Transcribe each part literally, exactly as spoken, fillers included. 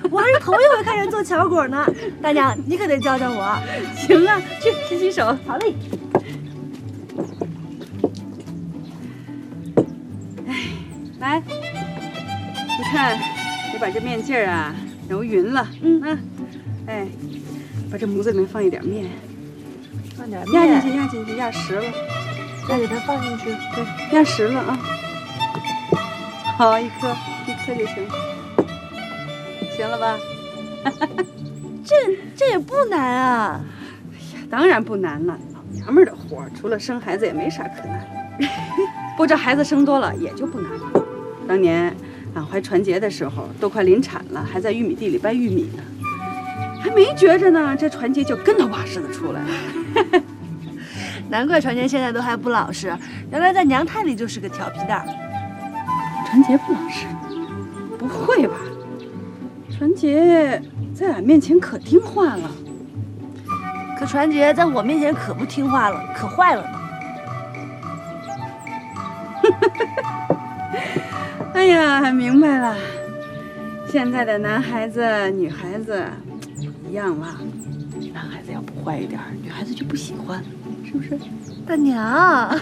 我还是头一回看人做巧果呢。大娘，你可得教教我。 行啊，去洗洗手。 好嘞。 哎，来，你看，得把这面劲儿啊揉匀了。嗯啊，哎，把这模子里面放一点面， 放点面，压进去，压进去，压实了。 再给它放进去。 对，压实了啊。好，一颗，一颗就行。行了吧？ 这这也不难啊！ 哎呀，当然不难了，老娘们儿的活，除了生孩子也没啥可难的。不这孩子生多了也就不难了。当年俺怀传杰的时候，都快临产了，还在玉米地里掰玉米呢，还没觉着呢，这传杰就跟头把式的出来了。 难怪传杰现在都还不老实，原来在娘胎里就是个调皮蛋儿。 传杰不老实？不会吧？传杰在俺面前可听话了。 可传杰在我面前可不听话了，可坏了呢。 哎呀，明白了，现在的男孩子、女孩子不一样了。男孩子要不坏一点，女孩子就不喜欢，是不是？ 大娘。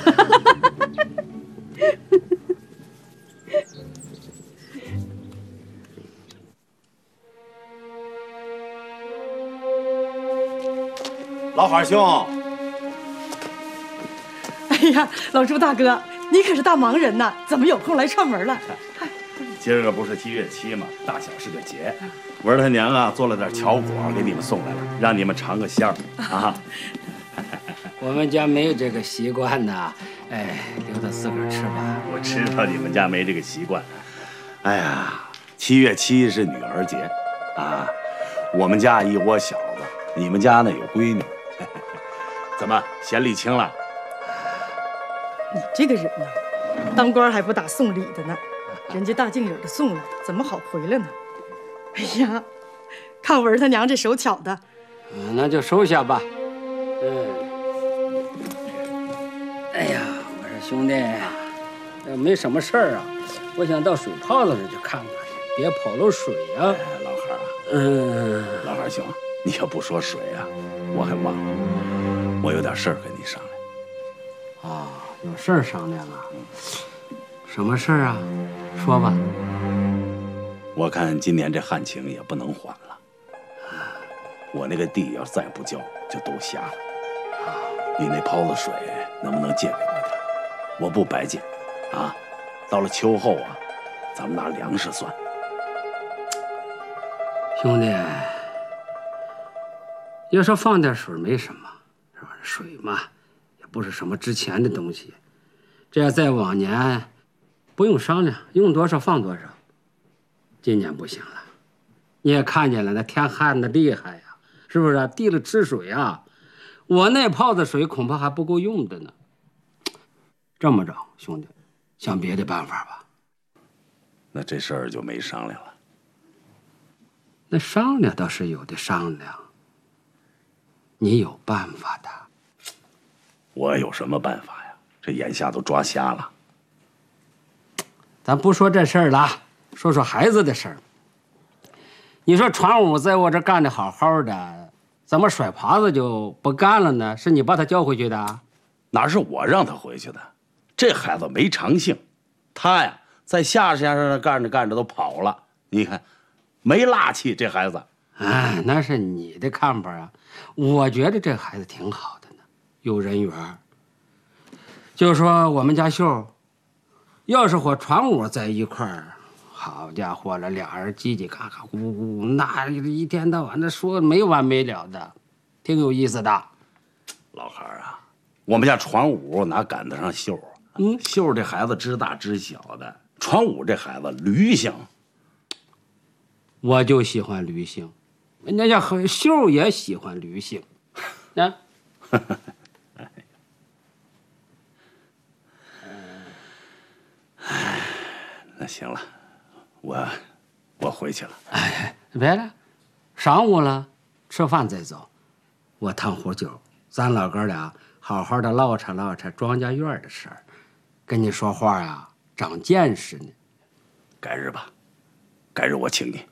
老海兄， 哎呀，老朱大哥，你可是大忙人呐，怎么有空来串门了？ 今儿个不是七月七吗？大小是个节，文他娘啊做了点巧果给你们送来了，让你们尝个鲜儿啊。 我们家没有这个习惯呐，哎，留他自个儿吃吧。 我知道你们家没这个习惯。哎呀，七月七是女儿节啊，我们家一窝小子，你们家呢有闺女。怎么嫌礼轻了？ 你这个人呐，当官还不打送礼的呢，人家大敬礼的送了，怎么好回来呢？哎呀，看文他娘这手巧的， 嗯，那就收下吧。嗯，哎呀，我说兄弟，呃，没什么事儿啊，我想到水泡子那去看看，别跑了水啊。 哎，老汉啊，嗯，老汉兄，你要不说水啊，我还忘了，我有点事儿跟你商量。 啊，有事儿商量啊？什么事儿啊？说吧。 我看今年这旱情也不能缓了，我那个地要再不交，就都瞎了。你那泡子水能不能借给我点？我不白借，啊，到了秋后啊，咱们拿粮食算。 兄弟，要说放点水没什么，是吧？水嘛，也不是什么值钱的东西。这要在往年，不用商量，用多少放多少。今年不行了，你也看见了，那天旱的厉害呀，是不是？地里吃水啊，我那泡子水恐怕还不够用的呢。这么着，兄弟，想别的办法吧。 那这事儿就没商量了。 那商量倒是有的商量，你有办法的。 我有什么办法呀？这眼下都抓瞎了。 咱不说这事儿了，说说孩子的事儿。你说传武在我这干得好好的，怎么甩耙子就不干了呢？是你把他叫回去的？ 哪是我让他回去的？这孩子没长性，他呀在夏先生那干着干着都跑了。你看，没辣气，这孩子。 哎，那是你的看法啊。我觉得这孩子挺好的呢，有人缘。就说我们家秀，要是和传武在一块儿，好家伙了，俩人叽叽嘎嘎、咕咕，那一天到晚的说没完没了的，挺有意思的。 老汉儿啊，我们家传武哪赶得上秀啊？嗯，秀这孩子知大知小的，传武这孩子驴性。 我就喜欢驴性，人家秀也喜欢驴性，啊。 哎，那行了，我我回去了。 哎，别了，晌午了，吃饭再走。我烫壶酒，咱老哥俩好好的唠扯唠扯庄稼院的事儿，跟你说话啊，长见识呢。 改日吧，改日我请你。